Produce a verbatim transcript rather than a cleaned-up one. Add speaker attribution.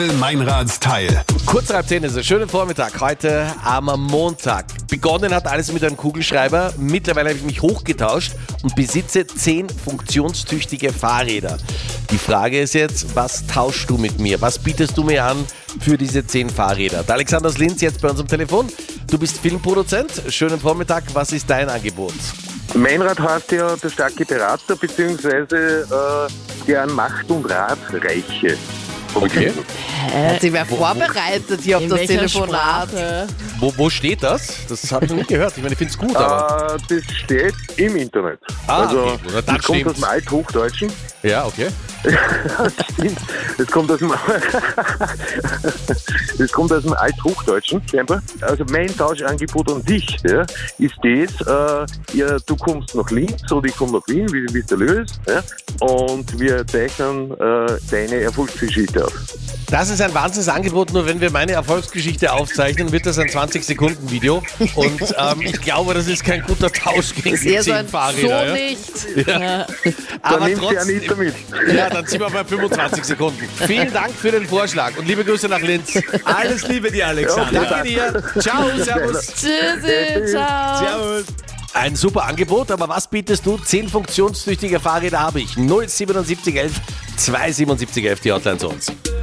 Speaker 1: Meinradsteil.
Speaker 2: Kurz nach halb zehn ist ein schöner Vormittag, heute am Montag. Begonnen hat alles mit einem Kugelschreiber. Mittlerweile habe ich mich hochgetauscht und besitze zehn funktionstüchtige Fahrräder. Die Frage ist jetzt, was tauschst du mit mir? Was bietest du mir an für diese zehn Fahrräder? Der Alexander aus Linz jetzt bei uns am Telefon. Du bist Filmproduzent. Schönen Vormittag. Was ist dein Angebot?
Speaker 3: Meinrad heißt ja der starke Berater, beziehungsweise äh, der an Macht und Rat Reiche.
Speaker 2: Okay.
Speaker 4: Hat sich wer vorbereitet hier auf
Speaker 5: In
Speaker 4: das
Speaker 5: welcher
Speaker 4: Telefonat?
Speaker 5: Sprache?
Speaker 2: Wo, wo steht das? Das habe ich noch nicht gehört. Ich meine, ich finde es gut, aber...
Speaker 3: Äh, das steht im Internet.
Speaker 2: Ah,
Speaker 3: also,
Speaker 2: okay. Oder dann
Speaker 3: das kommt
Speaker 2: stimmt's.
Speaker 3: aus dem Althochdeutschen.
Speaker 2: Ja, okay.
Speaker 3: Das stimmt. Das kommt aus dem, das kommt aus dem Althochdeutschen, scheinbar. Also mein Tauschangebot an dich, ja, ist das, äh, ja, du kommst nach Linz oder ich komme nach Wien, wie, wie es der löst, ja, und wir zeichnen äh, deine Erfolgsgeschichte auf.
Speaker 2: Das ist ein Wahnsinnsangebot, nur wenn wir meine Erfolgsgeschichte aufzeichnen, wird das ein zwanzig-Sekunden-Video. Und ähm, ich glaube, das ist kein guter Tausch gegen
Speaker 4: Ist
Speaker 2: die
Speaker 4: eher so
Speaker 2: zehn
Speaker 4: ein
Speaker 2: Fahrräder.
Speaker 4: so
Speaker 2: ja.
Speaker 4: nicht.
Speaker 2: Ja.
Speaker 3: Dann
Speaker 2: Aber
Speaker 3: nimmst du ja nicht
Speaker 2: trotzdem,
Speaker 3: damit.
Speaker 2: ja, dann ziehen wir bei fünfundzwanzig Sekunden. Vielen Dank für den Vorschlag und liebe Grüße nach Linz.
Speaker 5: Alles Liebe dir, Alexander.
Speaker 2: Danke dir. Ciao, servus.
Speaker 4: Tschüssi, ciao.
Speaker 2: Servus. Ein super Angebot, aber was bietest du? Zehn funktionstüchtige Fahrräder habe ich. null siebenundsiebzig elf zweihundertsiebenundsiebzig elf die Hotline zu uns.